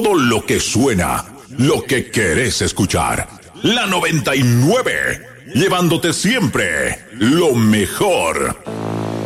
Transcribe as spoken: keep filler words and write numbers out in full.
todo lo que suena, lo que querés escuchar. La noventa y nueve, llevándote siempre lo mejor.